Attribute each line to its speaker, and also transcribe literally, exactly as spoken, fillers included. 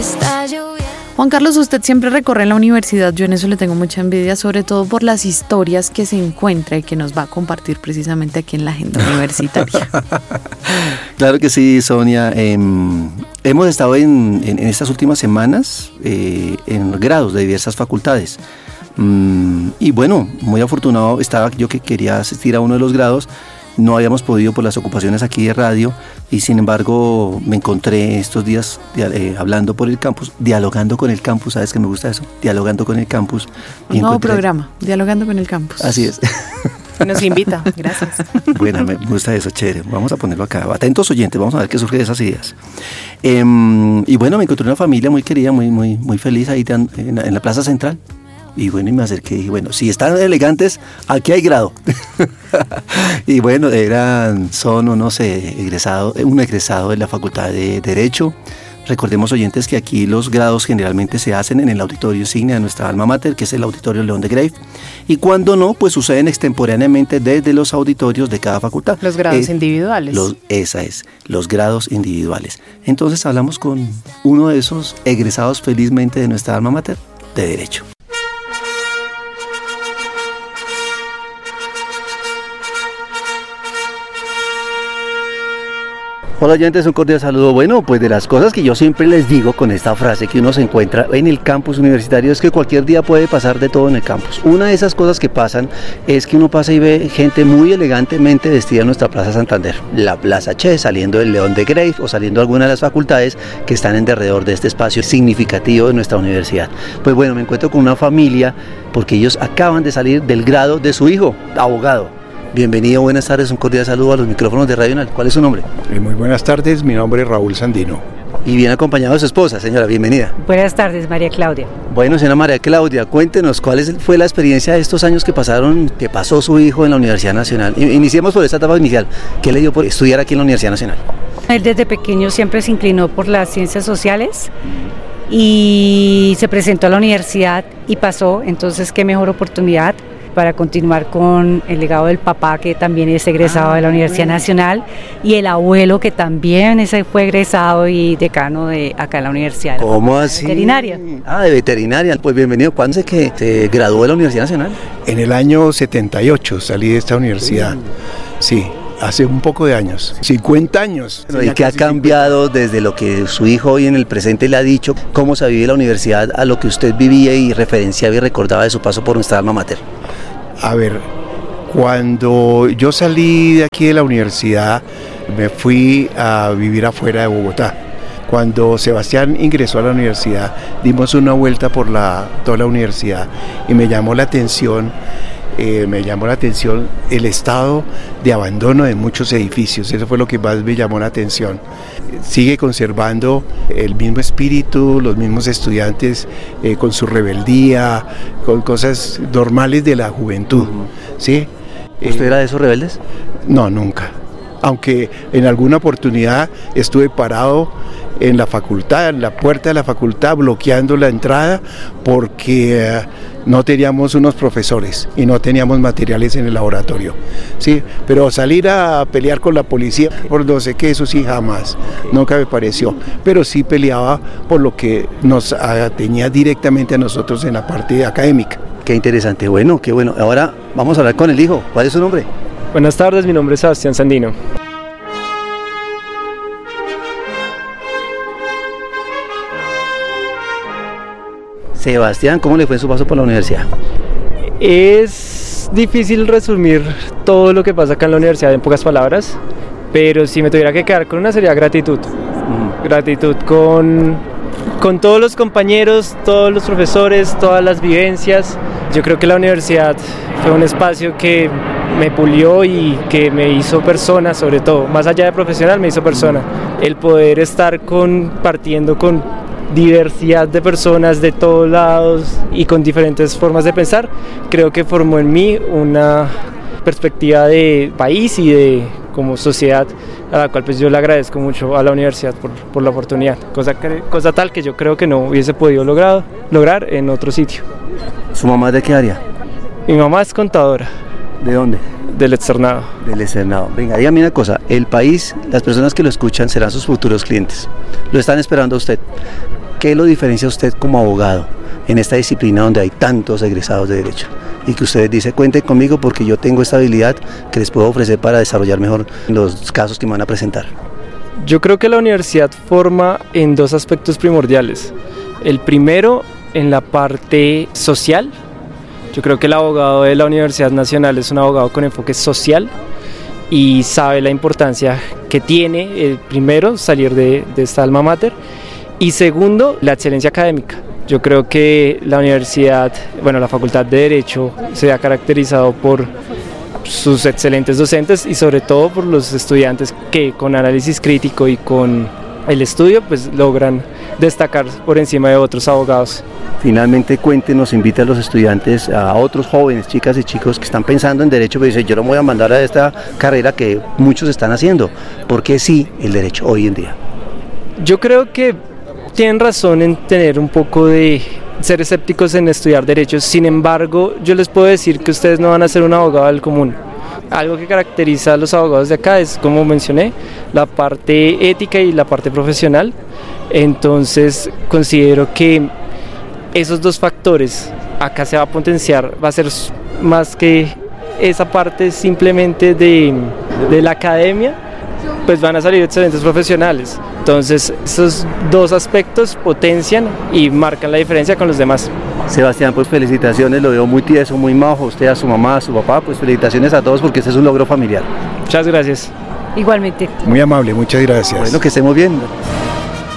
Speaker 1: está lloviendo.
Speaker 2: Juan Carlos, usted siempre recorre la universidad, yo en eso le tengo mucha envidia, sobre todo por las historias que se encuentra y que nos va a compartir precisamente aquí en la agenda universitaria.
Speaker 3: Claro que sí, Sonia. Eh, hemos estado en, en, en estas últimas semanas eh, en grados de diversas facultades. Mm, y bueno, muy afortunado estaba yo que quería asistir a uno de los grados. No habíamos podido por las ocupaciones aquí de radio y sin embargo me encontré estos días eh, hablando por el campus, dialogando con el campus, ¿sabes que me gusta eso? Dialogando con el campus.
Speaker 2: Un nuevo encontré... programa, Dialogando con el Campus.
Speaker 3: Así es.
Speaker 2: Nos invita, gracias.
Speaker 3: Bueno, me gusta eso, chévere. Vamos a ponerlo acá. Atentos oyentes, vamos a ver qué surge de esas ideas. Eh, y bueno, me encontré una familia muy querida, muy, muy, muy feliz ahí en, en, la, en la Plaza Central. Y bueno, y me acerqué y dije, bueno, si están elegantes, aquí hay grado. Y bueno, eran, son, o no sé, egresado, un egresado de la Facultad de Derecho. Recordemos, oyentes, que aquí los grados generalmente se hacen en el auditorio insignia de nuestra alma mater, que es el Auditorio León de Grave. Y cuando no, pues suceden extemporáneamente desde los auditorios de cada facultad.
Speaker 2: Los grados eh, individuales.
Speaker 3: Los, esa es, los grados individuales. Entonces hablamos con uno de esos egresados felizmente de nuestra alma mater de Derecho. Hola oyentes, un cordial saludo. Bueno, pues de las cosas que yo siempre les digo con esta frase que uno se encuentra en el campus universitario es que cualquier día puede pasar de todo en el campus. Una de esas cosas que pasan es que uno pasa y ve gente muy elegantemente vestida en nuestra Plaza Santander, la Plaza Che, saliendo del León de Grave o saliendo de alguna de las facultades que están en derredor de este espacio significativo de nuestra universidad. Pues bueno, me encuentro con una familia porque ellos acaban de salir del grado de su hijo, abogado. Bienvenido, buenas tardes, un cordial saludo a los micrófonos de Radio Nacional. ¿Cuál es su nombre?
Speaker 4: Muy buenas tardes, mi nombre es Raúl Sandino.
Speaker 3: Y bien acompañado de su esposa, señora, bienvenida.
Speaker 5: Buenas tardes, María Claudia.
Speaker 3: Bueno, señora María Claudia, cuéntenos cuál es, fue la experiencia de estos años que pasaron, que pasó su hijo en la Universidad Nacional. Iniciemos por esta etapa inicial. ¿Qué le dio por estudiar aquí en la Universidad Nacional?
Speaker 5: Él desde pequeño siempre se inclinó por las ciencias sociales y se presentó a la universidad y pasó, entonces qué mejor oportunidad para continuar con el legado del papá, que también es egresado ah, de la Universidad bueno. Nacional, y el abuelo, que también ese fue egresado y decano de acá en la universidad.
Speaker 3: ¿Cómo así?
Speaker 5: Veterinaria.
Speaker 3: Ah, de veterinaria. Pues bienvenido. ¿Cuándo es que se graduó de la Universidad Nacional?
Speaker 4: En el año setenta y ocho salí de esta universidad. Sí. Hace un poco de años, cincuenta años.
Speaker 3: ¿Y qué ha cambiado desde lo que su hijo hoy en el presente le ha dicho? ¿Cómo se vive la universidad a lo que usted vivía y referenciaba y recordaba de su paso por nuestra alma mater?
Speaker 4: A ver, cuando yo salí de aquí de la universidad, me fui a vivir afuera de Bogotá. Cuando Sebastián ingresó a la universidad, dimos una vuelta por la, toda la universidad y me llamó la atención Eh, me llamó la atención el estado de abandono de muchos edificios. Eso fue lo que más me llamó la atención. Sigue conservando el mismo espíritu, los mismos estudiantes eh, con su rebeldía, con cosas normales de la juventud, ¿sí?
Speaker 3: ¿Usted eh, era de esos rebeldes?
Speaker 4: No, nunca. Aunque en alguna oportunidad estuve parado en la facultad, en la puerta de la facultad, bloqueando la entrada porque eh, no teníamos unos profesores y no teníamos materiales en el laboratorio, ¿sí? Pero salir a pelear con la policía por no sé qué, eso sí jamás, nunca me pareció, pero sí peleaba por lo que nos atañía directamente a nosotros en la parte académica.
Speaker 3: Qué interesante, bueno, qué bueno. Ahora vamos a hablar con el hijo. ¿Cuál es su nombre?
Speaker 6: Buenas tardes, mi nombre es Sebastián Sandino.
Speaker 3: Sebastián, ¿cómo le fue en su paso por la universidad?
Speaker 6: Es difícil resumir todo lo que pasa acá en la universidad en pocas palabras, pero si me tuviera que quedar con una sería gratitud. Mm. Gratitud con, con todos los compañeros, todos los profesores, todas las vivencias. Yo creo que la universidad fue un espacio que me pulió y que me hizo persona, sobre todo, más allá de profesional, me hizo persona. El poder estar compartiendo con diversidad de personas de todos lados y con diferentes formas de pensar, creo que formó en mí una perspectiva de país y de como sociedad, a la cual pues yo le agradezco mucho a la universidad por, por la oportunidad, cosa, cosa tal que yo creo que no hubiese podido logrado, lograr en otro sitio.
Speaker 3: ¿Su mamá de qué área?
Speaker 6: Mi mamá es contadora.
Speaker 3: ¿De dónde?
Speaker 6: Del externado.
Speaker 3: Del externado. Venga, dígame una cosa, el país, las personas que lo escuchan serán sus futuros clientes, lo están esperando a usted. ¿Qué lo diferencia a usted como abogado en esta disciplina donde hay tantos egresados de Derecho? Y que ustedes dicen, cuenten conmigo porque yo tengo esta habilidad que les puedo ofrecer para desarrollar mejor los casos que me van a presentar.
Speaker 6: Yo creo que la universidad forma en dos aspectos primordiales. El primero, en la parte social. Yo creo que el abogado de la Universidad Nacional es un abogado con enfoque social y sabe la importancia que tiene, eh, primero, salir de, de esta alma mater, y segundo, la excelencia académica. Yo creo que la universidad, bueno, la Facultad de Derecho se ha caracterizado por sus excelentes docentes y sobre todo por los estudiantes que con análisis crítico y con el estudio pues logran destacar por encima de otros abogados.
Speaker 3: Finalmente, cuéntenos, invita a los estudiantes, a otros jóvenes, chicas y chicos que están pensando en Derecho, pero dicen, yo no me voy a mandar a esta carrera que muchos están haciendo. ¿Por qué sí el Derecho hoy en día?
Speaker 6: Yo creo que tienen razón en tener un poco de ser escépticos en estudiar Derecho. Sin embargo, yo les puedo decir que ustedes no van a ser un abogado del común. Algo que caracteriza a los abogados de acá es, como mencioné, la parte ética y la parte profesional. Entonces, considero que esos dos factores acá se va a potenciar, va a ser más que esa parte simplemente de, de la academia, pues van a salir excelentes profesionales. Entonces, esos dos aspectos potencian y marcan la diferencia con los demás.
Speaker 3: Sebastián, pues felicitaciones, lo veo muy tieso, muy majo, usted, a su mamá, a su papá, pues felicitaciones a todos porque este es un logro familiar.
Speaker 6: Muchas gracias.
Speaker 5: Igualmente.
Speaker 4: Muy amable, muchas gracias.
Speaker 3: Bueno, que estemos bien.